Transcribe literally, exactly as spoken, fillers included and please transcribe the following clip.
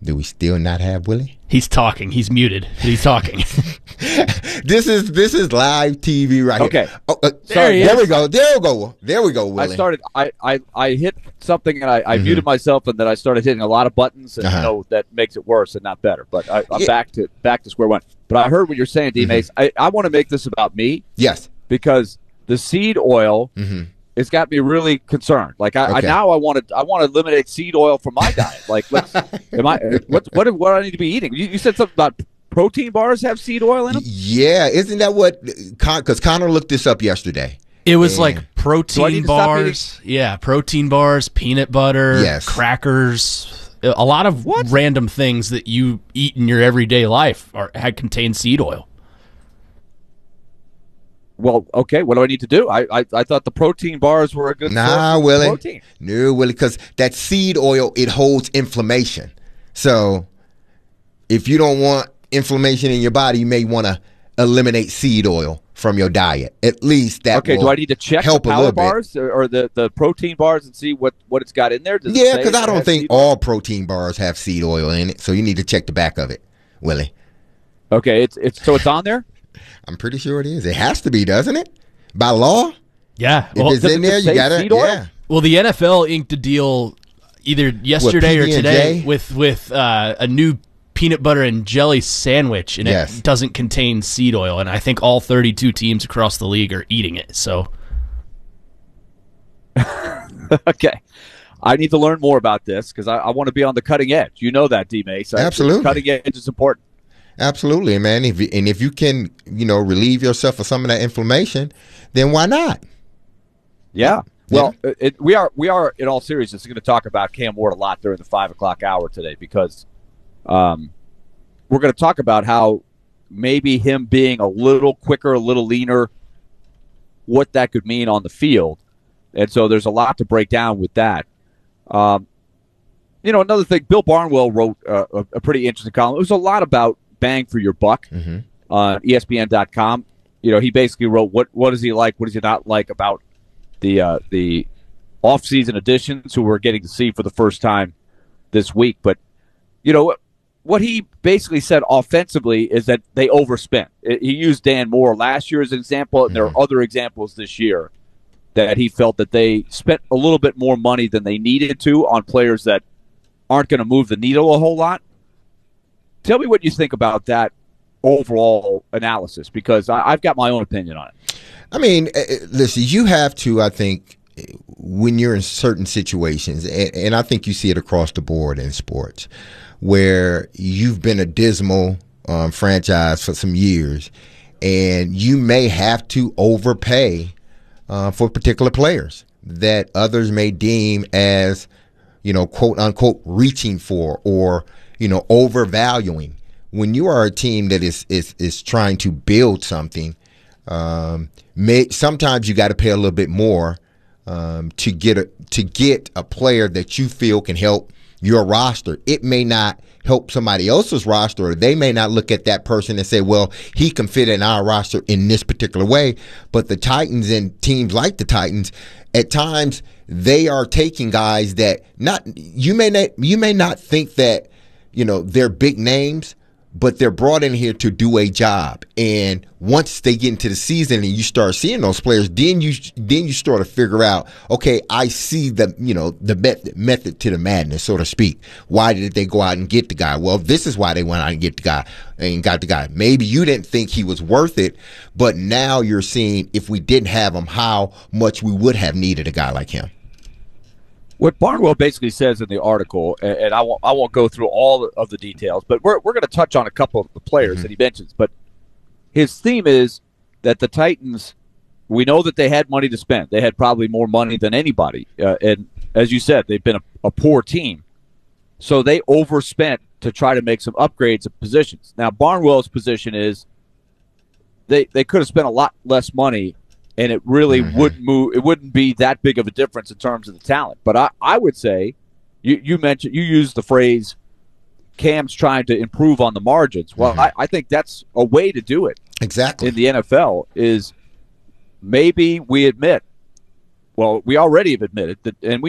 do we still not have Willie? He's talking. He's muted. He's talking. This is this is live T V right okay. here. Oh, uh, There sorry, he there is. we go. There we go. There we go, Willie. I started. I, I, I hit something and I, I Mhm. muted myself, and then I started hitting a lot of buttons, and Uh-huh. you know that makes it worse and not better. But I, I'm Yeah. back to back to square one. But I heard what you're saying, D. Mace. I, I want to make this about me Yes. because the seed oil. Mm-hmm. It's got me really concerned. Like I, I Okay. now I want to I want to eliminate seed oil from my diet. Like let's am I what what what do I need to be eating? You, you said something about protein bars have seed oil in them. Yeah, isn't that what? Because Connor looked this up yesterday. It was Yeah. like Do I need protein to stop bars. Yeah, protein bars, peanut butter, Yes. crackers. A lot of What? random things that you eat in your everyday life are had contain seed oil. Well, okay. What do I need to do? I I, I thought the protein bars were a good Nah, source of Willie. protein. No, Willie, because that seed oil, it holds inflammation. So if you don't want inflammation in your body, you may want to eliminate seed oil from your diet. At least that Okay, will do I need to check help the a power little bit. bars or, or the, the protein bars and see what, what it's got in there? Does it Yeah, say because it I don't has think seed oil? all protein bars have seed oil in it. So you need to check the back of it, Willie. Okay, it's it's so it's on there. I'm pretty sure it is. It has to be, doesn't it? By law? Yeah. If Well, it's does in it there, just you say got seed to, oil? yeah. well, the N F L inked a deal either yesterday or P B and today J? with with uh, a new peanut butter and jelly sandwich, and Yes. it doesn't contain seed oil. And I think all thirty-two teams across the league are eating it. So Okay. I need to learn more about this because I, I want to be on the cutting edge. You know that, D. Mace. I- Absolutely. Cutting edge is important. Absolutely, man. If you, and if you can, you know, relieve yourself of some of that inflammation, then why not? Yeah. Well, it, we are we are in all seriousness going to talk about Cam Ward a lot during the five o'clock hour today because um, we're going to talk about how maybe him being a little quicker, a little leaner, what that could mean on the field, and so there's a lot to break down with that. Um, you know, another thing, Bill Barnwell wrote uh, a, a pretty interesting column. It was a lot about bang for your buck Mm-hmm. on E S P N dot com. You know, he basically wrote what what is he like, what does he not like about the uh, the off-season additions who we're getting to see for the first time this week. But, you know, what, what he basically said offensively is that they overspent. It, he used Dan Moore last year as an example, and there are other examples this year that he felt that they spent a little bit more money than they needed to on players that aren't going to move the needle a whole lot. Tell me what you think about that overall analysis, because I, I've got my own opinion on it. I mean, uh, uh, listen, you have to, I think, when you're in certain situations, and, and I think you see it across the board in sports, where you've been a dismal um, franchise for some years, and you may have to overpay uh, for particular players that others may deem as, you know, quote unquote, reaching for or, you know, overvaluing. When you are a team that is is is trying to build something, um, may, sometimes you got to pay a little bit more um, to get a to get a player that you feel can help your roster. It may not help somebody else's roster, or they may not look at that person and say, well, he can fit in our roster in this particular way. But the Titans and teams like the Titans, at times they are taking guys that not you may not you may not think that, you know, they're big names, but they're brought in here to do a job. And once they get into the season and you start seeing those players, then you then you start to figure out, okay, I see the, you know, the method, method to the madness, so to speak. Why did they go out and get the guy? Well, this is why they went out and get the guy and got the guy. Maybe you didn't think he was worth it, but now you're seeing if we didn't have him, how much we would have needed a guy like him. What Barnwell basically says in the article, and, and I won't I won't go through all of the details, but we're we're going to touch on a couple of the players Mm-hmm. that he mentions. But his theme is that the Titans, we know that they had money to spend. They had probably more money than anybody, uh, and as you said, they've been a, a poor team, so they overspent to try to make some upgrades of positions. Now Barnwell's position is they they could have spent a lot less money, and it really Mm-hmm. wouldn't move. It wouldn't be that big of a difference in terms of the talent. But I, I would say, you, you mentioned you used the phrase, Cam's trying to improve on the margins. Well, Mm-hmm. I, I think that's a way to do it Exactly. in the N F L. Is maybe we admit, well, we already have admitted that, and we.